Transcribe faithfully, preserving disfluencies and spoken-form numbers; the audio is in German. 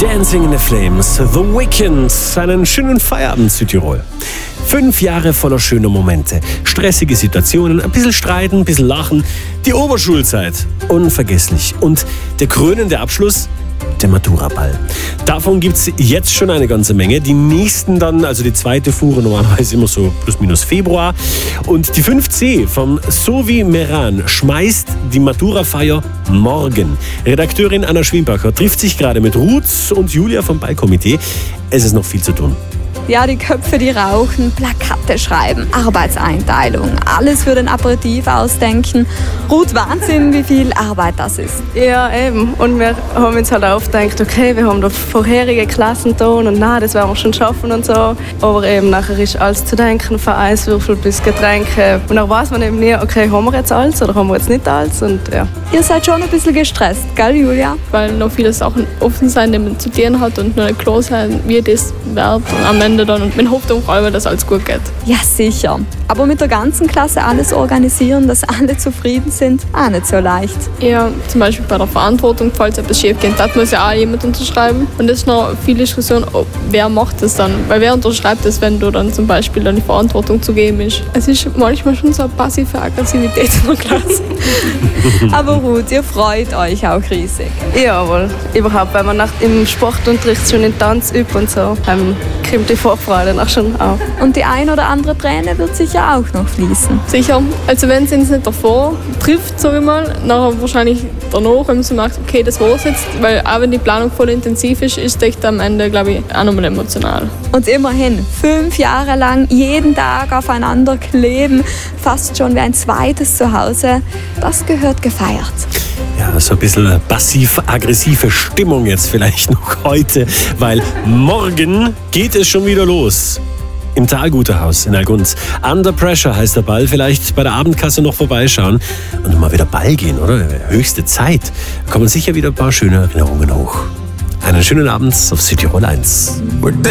Dancing in the Flames, The Weeknd, einen schönen Feierabend Südtirol. Fünf Jahre voller schöner Momente, stressige Situationen, ein bisschen streiten, ein bisschen lachen, die Oberschulzeit, unvergesslich. Und der krönende Abschluss, der Matura-Ball. Davon gibt es jetzt schon eine ganze Menge. Die nächsten dann, also die zweite Fuhre normalerweise immer so plus minus Februar. Und die fünf C vom Sovi Meran schmeißt die Matura-Feier morgen. Redakteurin Anna Schwiebacher trifft sich gerade mit Ruth und Julia vom Ballkomitee. Es ist noch viel zu tun. Ja, die Köpfe, die rauchen, Plakate schreiben, Arbeitseinteilung, alles für den Aperitif ausdenken. Ruth, Wahnsinn, wie viel Arbeit das ist. Ja, eben. Und wir haben uns halt auch gedacht, okay, wir haben da vorherige Klassen da und na, das werden wir schon schaffen und so. Aber eben nachher ist alles zu denken, von Eiswürfel bis Getränke. Und dann weiß man eben nie, okay, haben wir jetzt alles oder haben wir jetzt nicht alles? Und ja. Ihr seid schon ein bisschen gestresst, gell, Julia? Weil noch viele Sachen offen sein, die man zu tun hat und noch nicht klar sein, wie das wird. Und am Ende dann und mit Hoffnung, dass alles gut geht. Ja, sicher. Aber mit der ganzen Klasse alles organisieren, dass alle zufrieden sind, auch nicht so leicht. Ja, zum Beispiel bei der Verantwortung, falls etwas schief geht, das muss ja auch jemand unterschreiben. Und es ist noch viel Diskussion, ob, wer macht das dann? Weil wer unterschreibt das, wenn du dann zum Beispiel dann die Verantwortung zu geben ist? Es ist manchmal schon so eine passive Aggressivität in der Klasse. Aber Ruth, ihr freut euch auch riesig. Jawohl, überhaupt, weil man nach, im Sportunterricht schon in Tanz übt und so, ähm, kommt die Vorfreude nach schon auf. Und die ein oder andere Träne wird sicher auch noch fließen. Sicher, also wenn es uns nicht davor trifft, sage ich mal, nachher wahrscheinlich danach, wenn man so merkt, okay, das war's jetzt, weil auch wenn die Planung voll intensiv ist, ist es am Ende, glaube ich, auch nochmal emotional. Und immerhin, fünf Jahre lang jeden Tag aufeinander kleben, fast schon wie ein zweites Zuhause, das gehört gefeiert. Ja, so ein bisschen passiv-aggressive Stimmung jetzt vielleicht noch heute, weil morgen geht es schon wieder los. Im Talguterhaus in Alguns. Under Pressure heißt der Ball. Vielleicht bei der Abendkasse noch vorbeischauen und mal wieder Ball gehen, oder? Höchste Zeit. Da kommen sicher wieder ein paar schöne Erinnerungen hoch. Einen schönen Abend auf Südtirol eins.